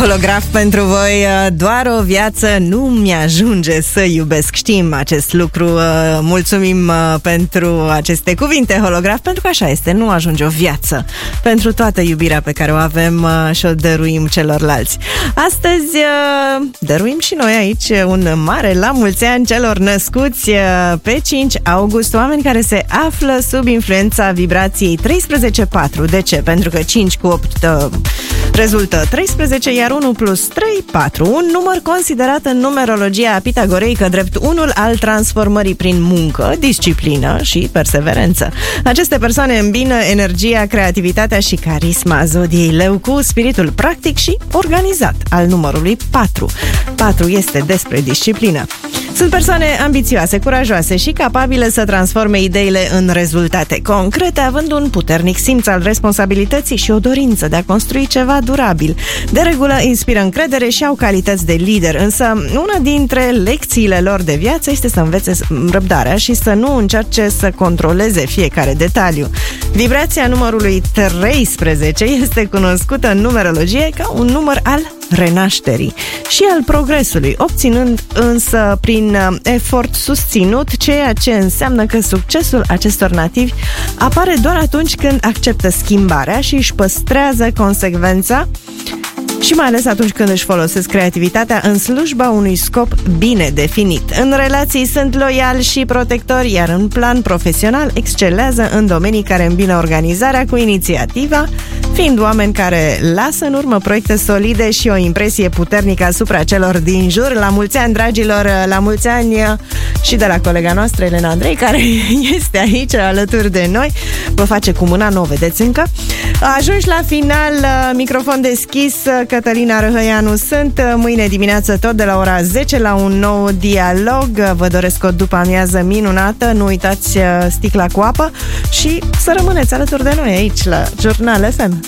Holograf pentru voi, doar o viață nu mi-ajunge să iubesc. Știm acest lucru, mulțumim pentru aceste cuvinte, Holograf, pentru că așa este, nu ajunge o viață pentru toată iubirea pe care o avem și o dăruim celorlalți. Astăzi dăruim și noi aici un mare la mulți ani celor născuți pe 5 august, oameni care se află sub influența vibrației 13-4. De ce? Pentru că 5 cu 8 rezultă 13, iar 1 plus 3, 4. Un număr considerat în numerologia pitagoreică drept unul al transformării prin muncă, disciplină și perseverență. Aceste persoane îmbină energia, creativitatea și carisma zodiei Leu cu spiritul practic și organizat al numărului 4. 4 este despre disciplină. Sunt persoane ambițioase, curajoase și capabile să transforme ideile în rezultate concrete, având un puternic simț al responsabilității și o dorință de a construi ceva durabil. De regulă inspiră încredere și au calități de lider, însă una dintre lecțiile lor de viață este să învețe răbdarea și să nu încerce să controleze fiecare detaliu. Vibrația numărului 13 este cunoscută în numerologie ca un număr al renașterii și al progresului, obținând însă prin efort susținut, ceea ce înseamnă că succesul acestor nativi apare doar atunci când acceptă schimbarea și își păstrează consecvența și mai ales atunci când își folosesc creativitatea în slujba unui scop bine definit. În relații sunt loiali și protectori, iar în plan profesional excelează în domenii care îmbină organizarea cu inițiativa, fiind oameni care lasă în urmă proiecte solide și o impresie puternică asupra celor din jur. La mulți ani, dragilor, la mulți ani și de la colega noastră, Elena Andrei, care este aici alături de noi. Vă face cu mâna, nu o vedeți încă. Ajungi la final, microfon deschis, Cătălina Răhăianu sunt. Mâine dimineață tot de la ora 10 la un nou dialog. Vă doresc o după-amiază minunată. Nu uitați sticla cu apă și să rămâneți alături de noi aici la Jurnal FM.